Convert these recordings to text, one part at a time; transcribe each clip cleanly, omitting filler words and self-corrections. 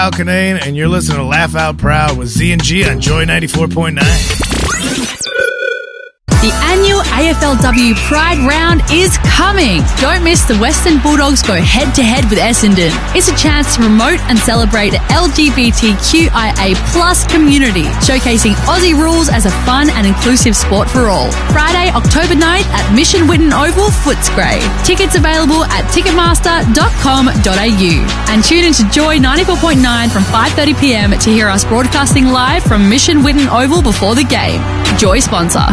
Al Kinane, and you're listening to Laugh Out Proud with Z and G on Joy 94.9. The annual AFLW Pride Round is coming. Don't miss the Western Bulldogs go head-to-head with Essendon. It's a chance to promote and celebrate the LGBTQIA+ community, showcasing Aussie rules as a fun and inclusive sport for all. Friday, October 9th at Mission Whitten Oval, Footscray. Tickets available at ticketmaster.com.au. And tune into Joy 94.9 from 5:30pm to hear us broadcasting live from Mission Whitten Oval before the game. Joy sponsor.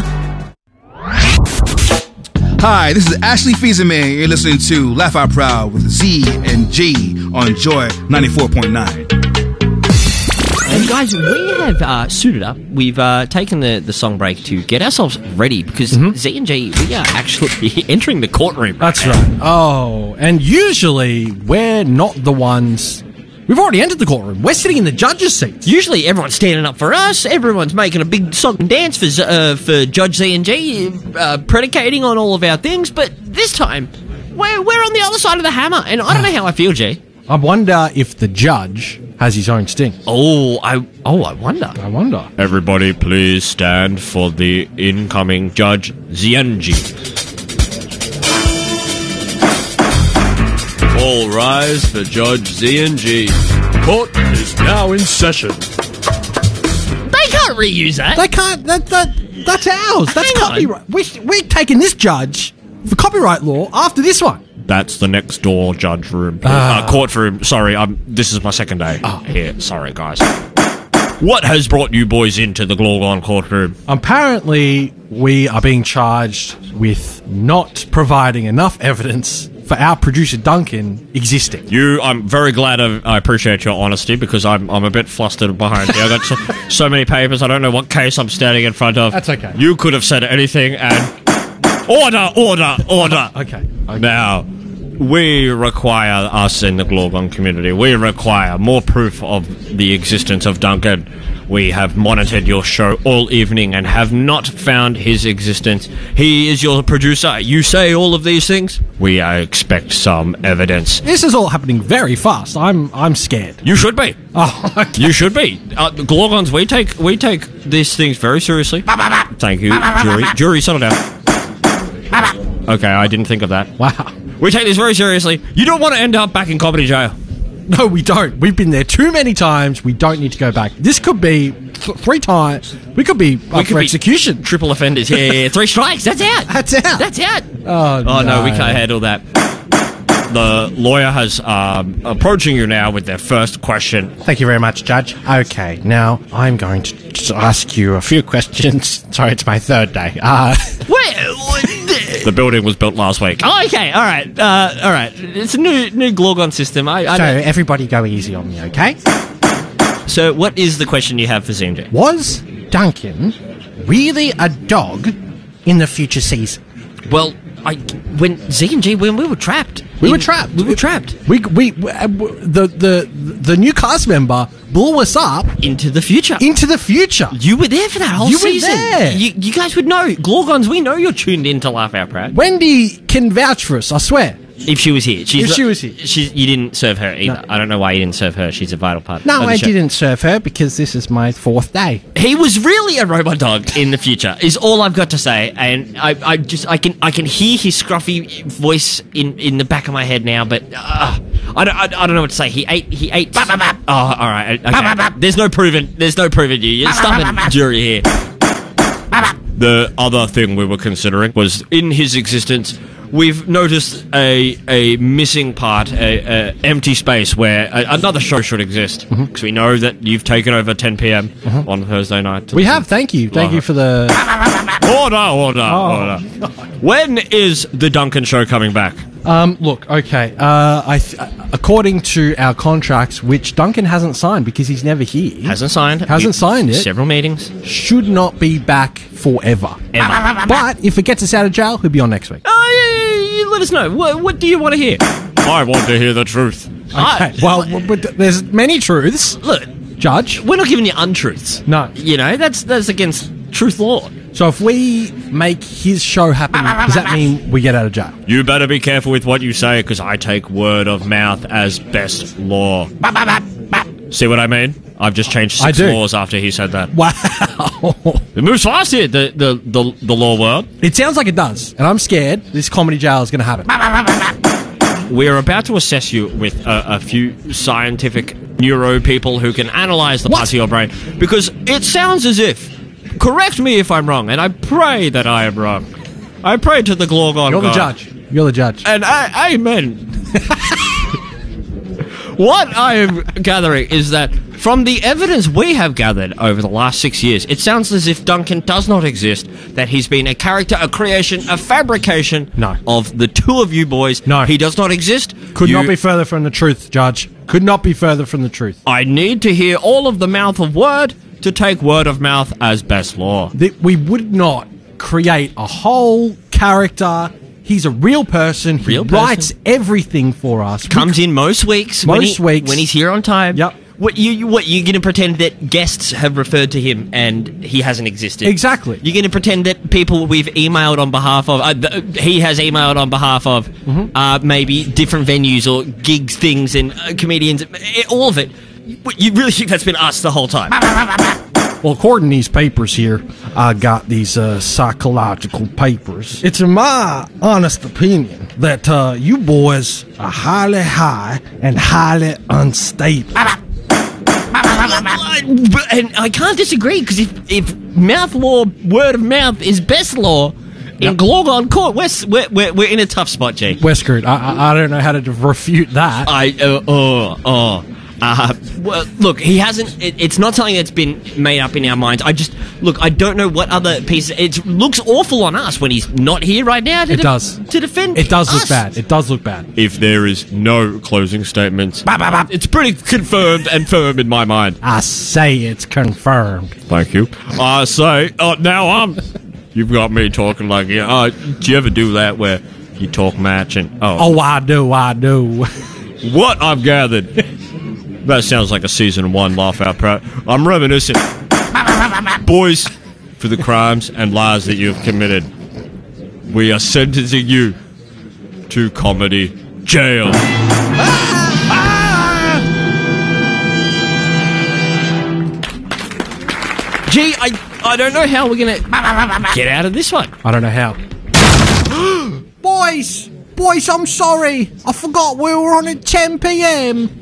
Hi, this is Ashley Fieserman. You're listening to Laugh Out Proud with Z and G on Joy 94.9. And guys, we have suited up. We've taken the song break to get ourselves ready because Z and G, we are actually entering the courtroom. That's right. Oh, and usually we're not the ones... We've already entered the courtroom. We're sitting in the judge's seats. Usually everyone's standing up for us. Everyone's making a big song and dance for Judge Z&G, predicating on all of our things. But this time, we're on the other side of the hammer, and I don't know how I feel, G. I wonder if the judge has his own sting. I wonder. I wonder. Everybody please stand for the incoming Judge Z&G. All rise for Judge Z&G. Court is now in session. They can't reuse that. They can't. That's ours. That's Hang on. copyright. We're taking this judge for copyright law after this one. That's the next door judge room. Courtroom. Sorry, this is my second day here. Sorry, guys. What has brought you boys into the Glorgon courtroom? Apparently, we are being charged with not providing enough evidence for our producer Duncan existing. I'm very glad. I appreciate your honesty because I'm a bit flustered behind here. I got so many papers. I don't know what case I'm standing in front of. That's okay. You could have said anything and... Order! Okay. Now, we require, us in the Glorgon community, we require more proof of the existence of Duncan. We have monitored your show all evening and have not found his existence. He is your producer. You say all of these things. We expect some evidence. This is all happening very fast. I'm scared. You should be. Oh, okay. You should be. The Glorgons, we take these things very seriously. Thank you, jury. Jury, settle down. Okay, I didn't think of that. Wow. We take this very seriously. You don't want to end up back in comedy jail. No, we don't. We've been there too many times. We don't need to go back. This could be 3 times. We could be up for execution. Triple offenders. Yeah. 3 strikes. That's out. That's out. Oh, no, we can't handle that. The lawyer has approaching you now with their first question. Thank you very much, Judge. Okay, now I'm going to ask you a few questions. Sorry, it's my 3rd day. The building was built last week. Oh, okay, all right. It's a new Glorgon system. So everybody go easy on me, okay? So what is the question you have for Z&G? Was Duncan really a dog in the future season? Well, when Z&G, when we were trapped. We were trapped. The new cast member blew us up into the future. You were there for that whole season. You were there. You guys would know. Glorgons, we know you're tuned in to Laugh Out Proud. Wendy can vouch for us, I swear. If she was here. She was here. You didn't serve her either. No. I don't know why you didn't serve her. She's a vital part. No, I didn't serve her because this is my 4th day. He was really a robot dog in the future, is all I've got to say. And I can hear his scruffy voice in the back of my head now, but I don't know what to say. He ate. Oh, all right. Okay. There's no proving you. You're stopping jury here. The other thing we were considering was in his existence. We've noticed a missing part, a empty space where another show should exist. Because we know that you've taken over 10 p.m. On Thursday night. We have, thank you. Thank you for the... Order. When is the Duncan show coming back? Look, okay. According to our contracts, which Duncan hasn't signed because he's never here. Hasn't signed it. Several meetings. Should not be back forever. Ever. But if it gets us out of jail, he'll be on next week. You let us know. What do you want to hear? I want to hear the truth. Okay. Well, there's many truths. Look, Judge, we're not giving you untruths. No. You know, that's against truth law. So if we make his show happen, does that mean we get out of jail? You better be careful with what you say, because I take word of mouth as best law. See what I mean? I've just changed I 6 do. laws after he said that. Wow. It moves fast here, the law world. It sounds like it does, and I'm scared this comedy jail is going to happen. We are about to assess you with a few scientific neuro people who can analyze the parts of your brain, because it sounds as if, correct me if I'm wrong, and I pray that I am wrong. I pray to the Glorgon You're the God. judge. You're the judge. And amen. What I am gathering is that from the evidence we have gathered over the last 6 years, it sounds as if Duncan does not exist, that he's been a character, a creation, a fabrication of the two of you boys. No. He does not exist. Could not be further from the truth, Judge. Could not be further from the truth. I need to hear all of the mouth of word to take word of mouth as best law. We would not create a whole character. He's a real person. He writes everything for us. Comes in most weeks. When he's here on time. Yep. What you're going to pretend that guests have referred to him and he hasn't existed? Exactly. You're going to pretend that people we've emailed on behalf of, he has emailed on behalf of, maybe different venues or gigs, things, and comedians, all of it. You really think that's been us the whole time? Well, according to these papers here, I got these psychological papers. It's in my honest opinion that you boys are highly high and highly unstable. And I can't disagree, because if mouth law, word of mouth is best law in Glorgon Court, we're in a tough spot, G. We're screwed. I don't know how to refute that. Well, look, he hasn't. It's not something that's been made up in our minds. I don't know what other pieces. It looks awful on us when he's not here right now. To defend. It does us. look bad. It does look bad. If there is no closing statements, It's pretty confirmed and firm in my mind. I say it's confirmed. thank you. I say, now you've got me talking like, do you ever do that where you talk match and, Oh, I do. what I've gathered. That sounds like a season 1 laugh out proud. I'm reminiscent. Boys, for the crimes and lies that you have committed, we are sentencing you to comedy jail. Gee, I don't know how we're gonna get out of this one. I don't know how. Boys, I'm sorry. I forgot we were on at 10 p.m.